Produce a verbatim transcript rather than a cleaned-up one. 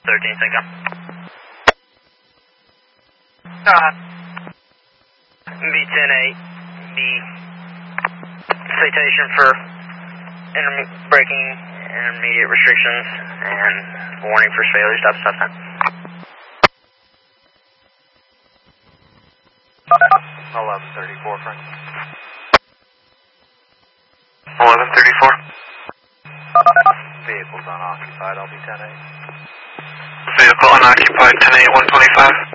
thirteen, thank you. Uh, B ten eight, B citation for interme breaking intermediate restrictions and warning for failure. Stop, stop, stop. eleven thirty-four, Frank. eleven thirty-four. Vehicle's unoccupied, I'll be ten eight. Vehicle unoccupied, ten eight, one twenty-five.